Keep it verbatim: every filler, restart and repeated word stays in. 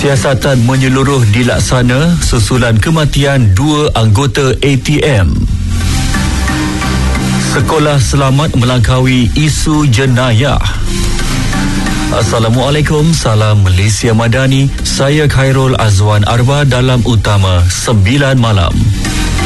Siasatan menyeluruh dilaksana susulan kematian dua anggota A T M. Sekolah selamat melangkaui isu jenayah. Assalamualaikum, salam Malaysia Madani. Saya Khairul Azwan Arba dalam Utama sembilan malam.